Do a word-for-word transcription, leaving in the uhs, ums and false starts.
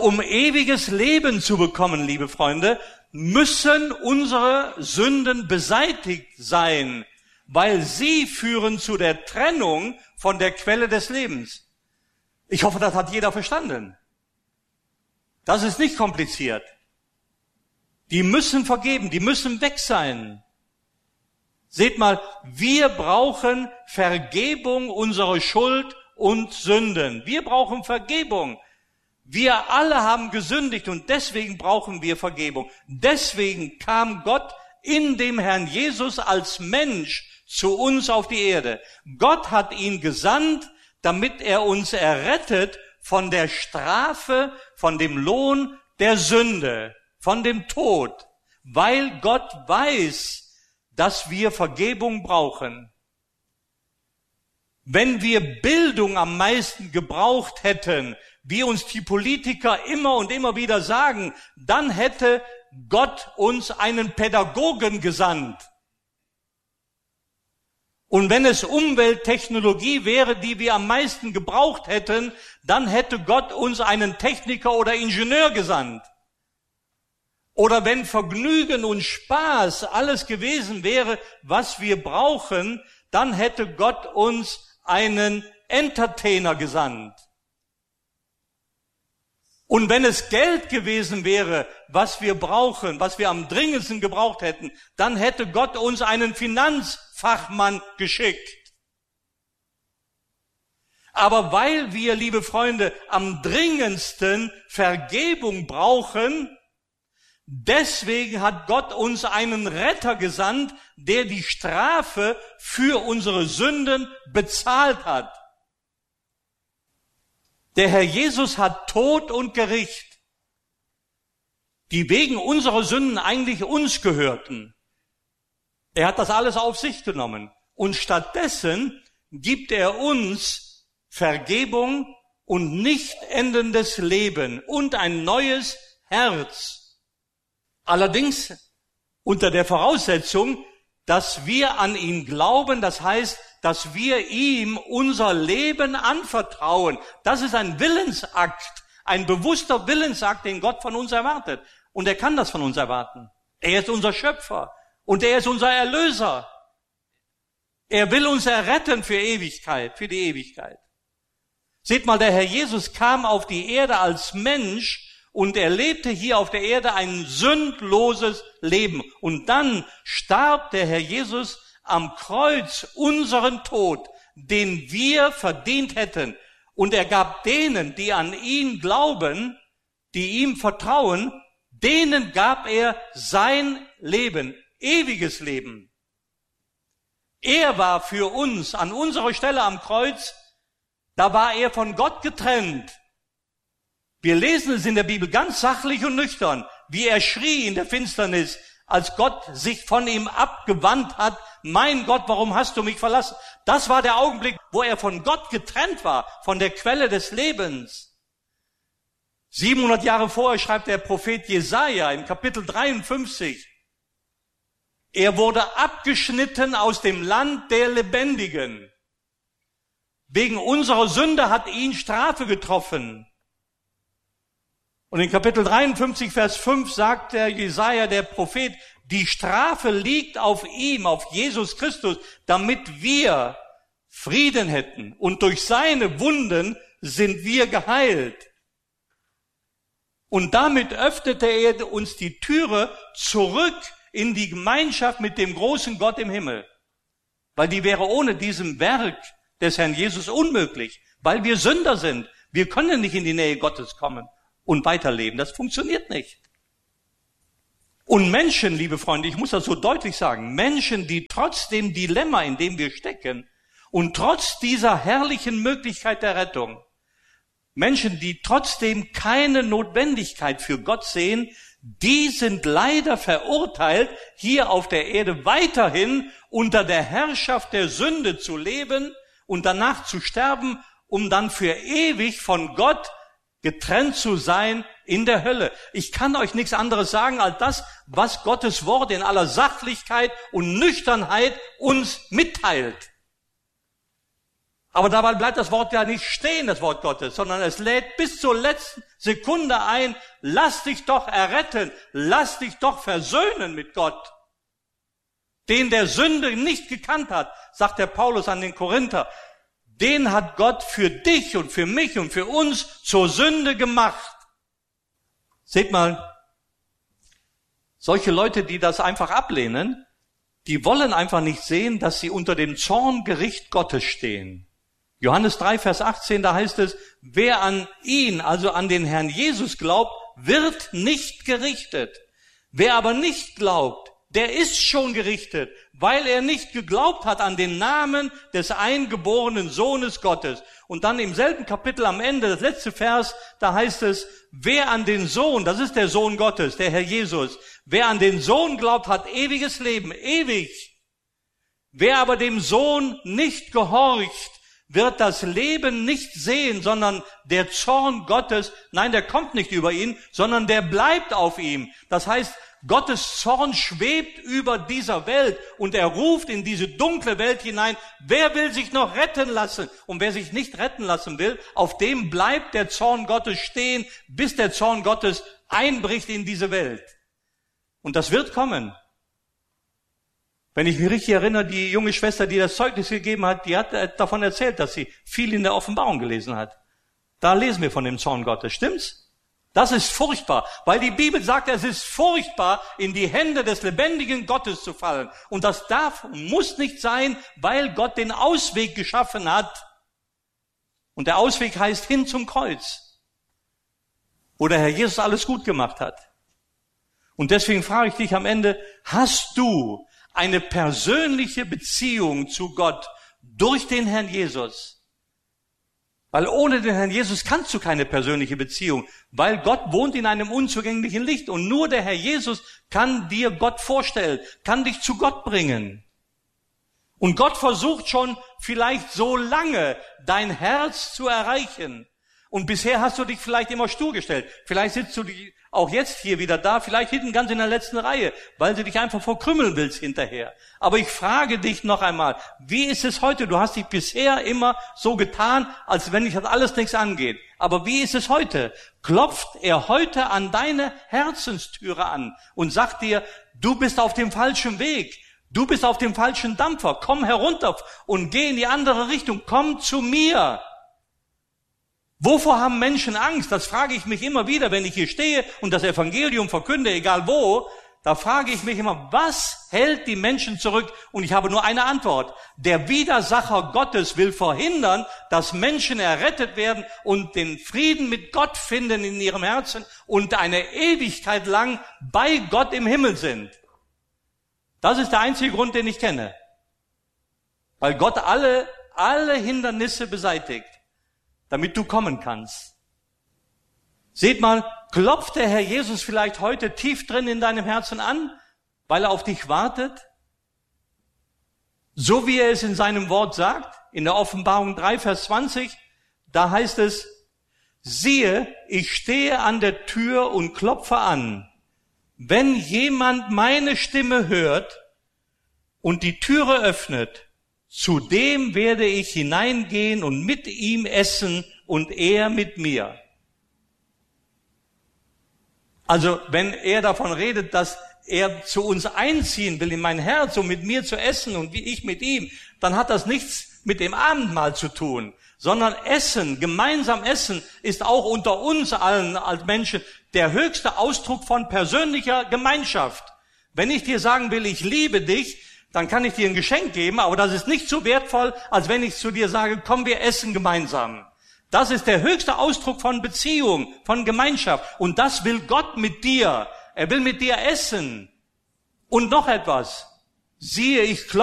um ewiges Leben zu bekommen, liebe Freunde, müssen unsere Sünden beseitigt sein, weil sie führen zu der Trennung von der Quelle des Lebens. Ich hoffe, das hat jeder verstanden. Das ist nicht kompliziert. Die müssen vergeben, die müssen weg sein. Seht mal, wir brauchen Vergebung unserer Schuld und Sünden. Wir brauchen Vergebung. Wir alle haben gesündigt und deswegen brauchen wir Vergebung. Deswegen kam Gott in dem Herrn Jesus als Mensch zu uns auf die Erde. Gott hat ihn gesandt, damit er uns errettet von der Strafe, von dem Lohn der Sünde, von dem Tod, weil Gott weiß, dass wir Vergebung brauchen. Wenn wir Bildung am meisten gebraucht hätten, wie uns die Politiker immer und immer wieder sagen, dann hätte Gott uns einen Pädagogen gesandt. Und wenn es Umwelttechnologie wäre, die wir am meisten gebraucht hätten, dann hätte Gott uns einen Techniker oder Ingenieur gesandt. Oder wenn Vergnügen und Spaß alles gewesen wäre, was wir brauchen, dann hätte Gott uns einen Entertainer gesandt. Und wenn es Geld gewesen wäre, was wir brauchen, was wir am dringendsten gebraucht hätten, dann hätte Gott uns einen Finanzfachmann geschickt. Aber weil wir, liebe Freunde, am dringendsten Vergebung brauchen, deswegen hat Gott uns einen Retter gesandt, der die Strafe für unsere Sünden bezahlt hat. Der Herr Jesus hat Tod und Gericht, die wegen unserer Sünden eigentlich uns gehörten. Er hat das alles auf sich genommen. Und stattdessen gibt er uns Vergebung und nicht endendes Leben und ein neues Herz. Allerdings unter der Voraussetzung, dass wir an ihn glauben, das heißt, dass wir ihm unser Leben anvertrauen. Das ist ein Willensakt, ein bewusster Willensakt, den Gott von uns erwartet. Und er kann das von uns erwarten. Er ist unser Schöpfer und er ist unser Erlöser. Er will uns erretten für Ewigkeit, für die Ewigkeit. Seht mal, der Herr Jesus kam auf die Erde als Mensch und er lebte hier auf der Erde ein sündloses Leben. Und dann starb der Herr Jesus am Kreuz unseren Tod, den wir verdient hätten. Und er gab denen, die an ihn glauben, die ihm vertrauen, denen gab er sein Leben, ewiges Leben. Er war für uns an unserer Stelle am Kreuz, da war er von Gott getrennt. Wir lesen es in der Bibel ganz sachlich und nüchtern, wie er schrie in der Finsternis, als Gott sich von ihm abgewandt hat. Mein Gott, warum hast du mich verlassen? Das war der Augenblick, wo er von Gott getrennt war, von der Quelle des Lebens. siebenhundert Jahre vorher schreibt der Prophet Jesaja im Kapitel dreiundfünfzig, er wurde abgeschnitten aus dem Land der Lebendigen. Wegen unserer Sünde hat ihn Strafe getroffen. Und in Kapitel dreiundfünfzig, Vers fünf sagt der Jesaja, der Prophet, die Strafe liegt auf ihm, auf Jesus Christus, damit wir Frieden hätten. Und durch seine Wunden sind wir geheilt. Und damit öffnete er uns die Türe zurück in die Gemeinschaft mit dem großen Gott im Himmel. Weil die wäre ohne diesem Werk des Herrn Jesus unmöglich. Weil wir Sünder sind. Wir können nicht in die Nähe Gottes kommen und weiterleben. Das funktioniert nicht. Und Menschen, liebe Freunde, ich muss das so deutlich sagen, Menschen, die trotz dem Dilemma, in dem wir stecken und trotz dieser herrlichen Möglichkeit der Rettung, Menschen, die trotzdem keine Notwendigkeit für Gott sehen, die sind leider verurteilt, hier auf der Erde weiterhin unter der Herrschaft der Sünde zu leben und danach zu sterben, um dann für ewig von Gott getrennt zu sein in der Hölle. Ich kann euch nichts anderes sagen als das, was Gottes Wort in aller Sachlichkeit und Nüchternheit uns mitteilt. Aber dabei bleibt das Wort ja nicht stehen, das Wort Gottes, sondern es lädt bis zur letzten Sekunde ein, lass dich doch erretten, lass dich doch versöhnen mit Gott. Den der Sünde nicht gekannt hat, sagt der Paulus an den Korinther, den hat Gott für dich und für mich und für uns zur Sünde gemacht. Seht mal, solche Leute, die das einfach ablehnen, die wollen einfach nicht sehen, dass sie unter dem Zorngericht Gottes stehen. Johannes drei, Vers achtzehn, da heißt es, wer an ihn, also an den Herrn Jesus glaubt, wird nicht gerichtet. Wer aber nicht glaubt, der ist schon gerichtet, weil er nicht geglaubt hat an den Namen des eingeborenen Sohnes Gottes. Und dann im selben Kapitel am Ende, das letzte Vers, da heißt es, wer an den Sohn, das ist der Sohn Gottes, der Herr Jesus, wer an den Sohn glaubt, hat ewiges Leben, ewig. Wer aber dem Sohn nicht gehorcht, wird das Leben nicht sehen, sondern der Zorn Gottes, nein, der kommt nicht über ihn, sondern der bleibt auf ihm. Das heißt, Gottes Zorn schwebt über dieser Welt und er ruft in diese dunkle Welt hinein, wer will sich noch retten lassen? Und wer sich nicht retten lassen will, auf dem bleibt der Zorn Gottes stehen, bis der Zorn Gottes einbricht in diese Welt. Und das wird kommen. Wenn ich mich richtig erinnere, die junge Schwester, die das Zeugnis gegeben hat, die hat davon erzählt, dass sie viel in der Offenbarung gelesen hat. Da lesen wir von dem Zorn Gottes, stimmt's? Das ist furchtbar, weil die Bibel sagt, es ist furchtbar, in die Hände des lebendigen Gottes zu fallen. Und das darf und muss nicht sein, weil Gott den Ausweg geschaffen hat. Und der Ausweg heißt hin zum Kreuz, wo der Herr Jesus alles gut gemacht hat. Und deswegen frage ich dich am Ende, hast du eine persönliche Beziehung zu Gott durch den Herrn Jesus? Weil ohne den Herrn Jesus kannst du keine persönliche Beziehung, weil Gott wohnt in einem unzugänglichen Licht und nur der Herr Jesus kann dir Gott vorstellen, kann dich zu Gott bringen. Und Gott versucht schon vielleicht so lange, dein Herz zu erreichen. Und bisher hast du dich vielleicht immer stur gestellt. Vielleicht sitzt du auch jetzt hier wieder da, vielleicht hinten ganz in der letzten Reihe, weil du dich einfach verkrümmeln willst hinterher. Aber ich frage dich noch einmal, wie ist es heute? Du hast dich bisher immer so getan, als wenn dich das alles nichts angeht. Aber wie ist es heute? Klopft er heute an deine Herzenstüre an und sagt dir, du bist auf dem falschen Weg, du bist auf dem falschen Dampfer, komm herunter und geh in die andere Richtung, komm zu mir. Wovor haben Menschen Angst? Das frage ich mich immer wieder, wenn ich hier stehe und das Evangelium verkünde, egal wo. Da frage ich mich immer, was hält die Menschen zurück? Und ich habe nur eine Antwort. Der Widersacher Gottes will verhindern, dass Menschen errettet werden und den Frieden mit Gott finden in ihrem Herzen und eine Ewigkeit lang bei Gott im Himmel sind. Das ist der einzige Grund, den ich kenne. Weil Gott alle, alle Hindernisse beseitigt, damit du kommen kannst. Seht mal, klopft der Herr Jesus vielleicht heute tief drin in deinem Herzen an, weil er auf dich wartet? So wie er es in seinem Wort sagt, in der Offenbarung drei, Vers zwanzig, da heißt es, siehe, ich stehe an der Tür und klopfe an. Wenn jemand meine Stimme hört und die Türe öffnet, zu dem werde ich hineingehen und mit ihm essen und er mit mir. Also wenn er davon redet, dass er zu uns einziehen will in mein Herz, um mit mir zu essen und wie ich mit ihm, dann hat das nichts mit dem Abendmahl zu tun, sondern Essen, gemeinsam Essen, ist auch unter uns allen als Menschen der höchste Ausdruck von persönlicher Gemeinschaft. Wenn ich dir sagen will, ich liebe dich, dann kann ich dir ein Geschenk geben, aber das ist nicht so wertvoll, als wenn ich zu dir sage, komm, wir essen gemeinsam. Das ist der höchste Ausdruck von Beziehung, von Gemeinschaft. Und das will Gott mit dir. Er will mit dir essen. Und noch etwas. Siehe, ich klopfe